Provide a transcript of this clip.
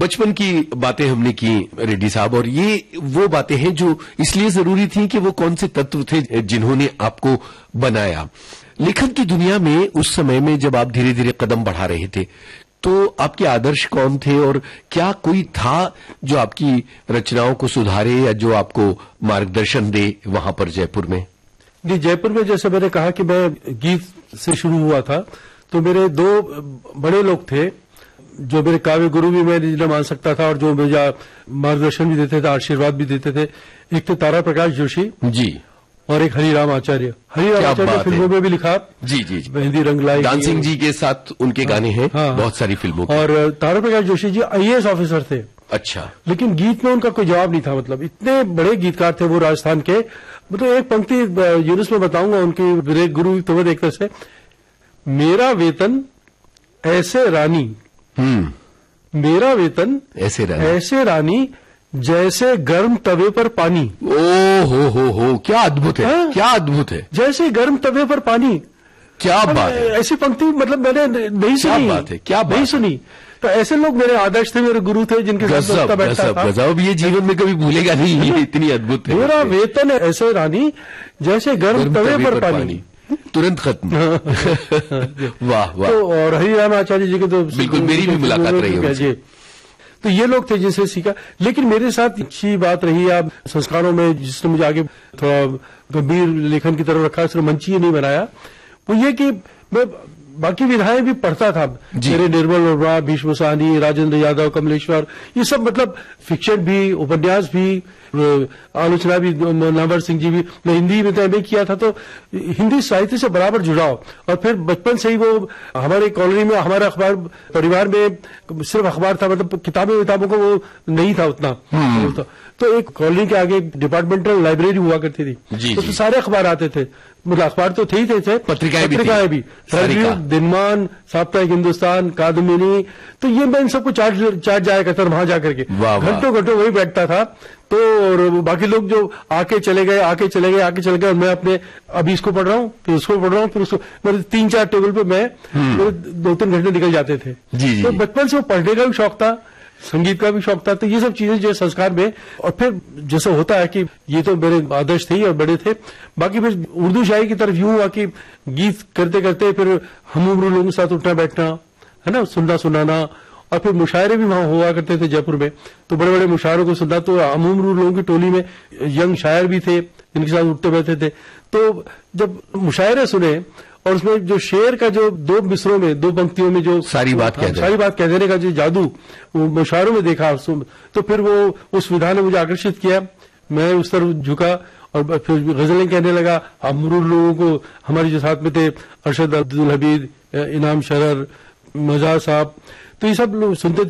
बचपन की बातें हमने की रेड्डी साहब, और ये वो बातें हैं जो इसलिए जरूरी थी कि वो कौन से तत्व थे जिन्होंने आपको बनाया। लेखन की दुनिया में उस समय में जब आप धीरे धीरे कदम बढ़ा रहे थे, तो आपके आदर्श कौन थे, और क्या कोई था जो आपकी रचनाओं को सुधारे या जो आपको मार्गदर्शन दे वहां पर जयपुर में? जी, जयपुर में जैसे मैंने कहा कि मैं गीत से शुरू हुआ था, तो मेरे दो बड़े लोग थे जो मेरे काव्य गुरु भी मैं जिन्हें मान सकता था और जो मुझे मार्गदर्शन भी देते थे, आशीर्वाद भी देते थे। एक थे तारा प्रकाश जोशी जी, और एक हरिराम आचार्य। हरिराम आचार्य फिल्मों में भी लिखा जी जी, मेहंदी रंग लाई, डांसिंग जी के साथ उनके गाने हैं बहुत सारी फिल्मों के। और तारा प्रकाश जोशी जी आईएएस ऑफिसर थे। अच्छा। लेकिन गीत में उनका कोई जवाब नहीं था, मतलब इतने बड़े गीतकार थे वो राजस्थान के। मतलब एक पंक्ति यूनुस में बताऊंगा उनकी, मेरे गुरु तो एक तरह से, मेरा वेतन ऐसे रानी, मेरा वेतन ऐसे रानी जैसे गर्म तवे पर पानी। ओ हो, क्या अद्भुत है, क्या अद्भुत है। जैसे गर्म तवे पर पानी, क्या बात है। ऐसी पंक्ति मतलब मैंने नहीं सुनी। क्या बात है, क्या बात नहीं सुनी। तो ऐसे लोग मेरे आदर्श थे, मेरे गुरु थे, जिनके साथ बैठता था। गजब, ये जीवन में कभी भूलेगा नहीं, ये इतनी अद्भुत है। मेरा वेतन ऐसे रानी जैसे गर्म तवे पर पानी, तुरंत खत्म। वाह वाह। तो और हरिराम आचार्य जी के तो बिल्कुल मेरी भी मुलाकात रही है। तो ये लोग थे जिनसे सीखा। लेकिन मेरे साथ अच्छी बात रही आप संस्कारों में, जिसने मुझे आगे थोड़ा गंभीर लेखन की तरफ रखा, सिर्फ मंची नहीं बनाया, वो ये कि मैं बाकी विधाएं भी पढ़ता था। मेरे निर्मल वर्मा, भीष्म साहनी, राजेंद्र यादव, कमलेश्वर, ये सब मतलब फिक्शन भी, उपन्यास भी, आलोचना भी, नामवर सिंह जी भी। मैं हिंदी में तो एमए किया था, तो हिंदी साहित्य से बराबर जुड़ाव। और फिर बचपन से ही वो हमारे कॉलोनी में, हमारा अखबार परिवार में सिर्फ अखबार था, मतलब किताबों को वो नहीं था उतना। तो एक कॉलोनी के आगे डिपार्टमेंटल लाइब्रेरी हुआ करती थी, तो सारे अखबार आते थे। मतलब अखबार तो थे ही थे, पत्रिकाएं भी, दिनमान, साप्ताहिक हिंदुस्तान, कादम्बिनी। तो ये मैं इन सबको चार्ज जाया करता वहां जाकर के, घंटों वही बैठता था। तो और बाकी लोग जो आके चले गए, और मैं अपने अभी इसको पढ़ रहा हूँ, फिर उसको पढ़ रहा हूँ, फिर उसको, मतलब 3-4 टेबल पे मैं 2-3 घंटे निकल जाते थे। तो बचपन से वो पढ़ने का भी शौक था, संगीत का भी शौक था। तो ये सब चीजें जो संस्कार में, और फिर जैसे होता है कि ये तो मेरे आदर्श थे और बड़े थे। बाकी फिर उर्दू शायरी की तरफ यूं हुआ कि गीत करते करते फिर हम उम्र लोगों के साथ उठना बैठना, है ना, सुनना सुनाना। और फिर मुशायरे भी वहां हुआ करते थे जयपुर में, तो बड़े बड़े मुशायरों को सुनना। तो हम उम्र लोगों की टोली में यंग शायर भी थे जिनके साथ उठते बैठते थे। तो जब मुशायरे सुने, और उसमें जो शेर का जो 2 मिसरों में, 2 पंक्तियों में जो सारी बात कह देने का जो जादू वो मुशायरों में देखा, तो फिर वो उस विधा ने मुझे आकर्षित किया। मैं उस तरफ झुका और फिर गजलें कहने लगा। अमरूर लोगों को, हमारे जो साथ में थे, अरशद अब्दुल हमीद, इनाम शरर, मजाज साहब, तो ये सब लोग सुनते